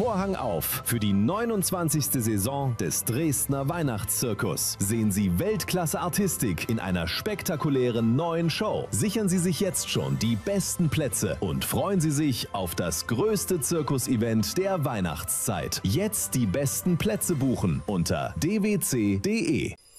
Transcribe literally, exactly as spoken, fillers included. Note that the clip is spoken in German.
Vorhang auf für die neunundzwanzigste Saison des Dresdner Weihnachtszirkus. Sehen Sie Weltklasse-Artistik in einer spektakulären neuen Show. Sichern Sie sich jetzt schon die besten Plätze und freuen Sie sich auf das größte Zirkus-Event der Weihnachtszeit. Jetzt die besten Plätze buchen unter d w c punkt d e.